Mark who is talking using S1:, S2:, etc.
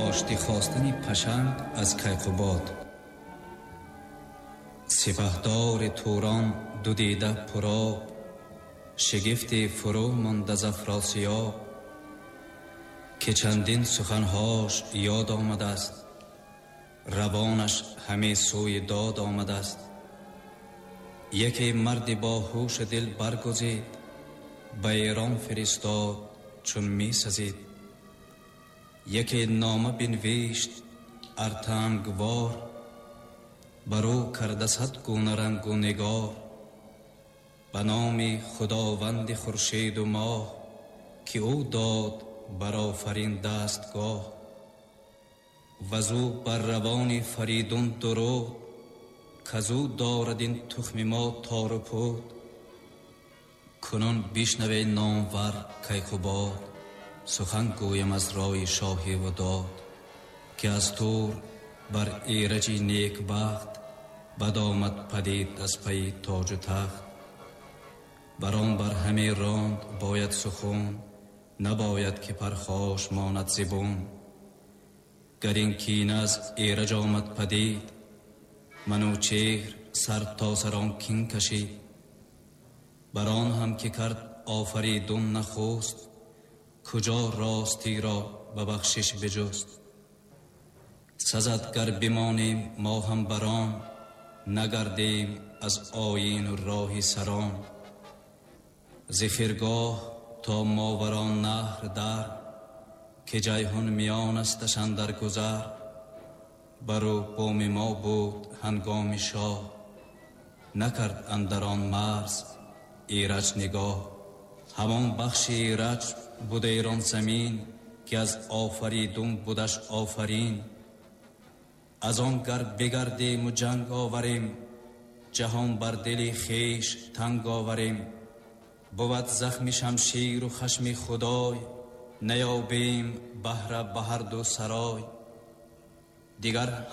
S1: آشتی خواستن پشنگ از کیقوباد. سپهدار توران دو دیده پرآب، شگفت فرو ماند از افراسیاب. که چندین سخنهاش یاد آمده است، روانش همه سوی داد آمده است. یکی مرد با هوش دل برگزید، به ایران فرستاد چون می سزید. یکی نامه بنوشت ارتنگوار، برو کرده صد گونه رنگ و نگار. به نام خداوند خورشید و ماه، که او داد بر آفرین دستگاه. وزو بر روان فریدون درود، کزو دارد این تخم ما تار و پود. کنون بشنوی نامور کیقوباد، سخن گویم از رای شاهی و داد. که از تور بر ایرجی نیک بخت، بد آمد پدید از پی تاج و تخت. بران بر همه راند باید سخون، نباید که پرخاش ماند زبون. گر این کینه از ایرج آمد پدید، منوچهر سر تا سر آن کین کشید. بران هم که کرد آفریدون نخست، کجا راستی را به بخشش بجست. سزد گر بمانیم ما هم بران، نگردیم از آیین و راه سران. ز خرگاه تا ماوران نهر در، که جیحون میان استش اندر گذر. برو بوم ما بود هنگام شاه، نکرد اندر آن مرز ایرج نگاه. همان بخش ایرج بود ایران زمین، که از آفریدون بودش آفرین. از آن گر بگردیم و جنگ آوریم، جهان بر دل خیش تنگ آوریم. بود زخم شمشیر و خشم خدای، نیابیم بهره به هر دو سرای. دیگر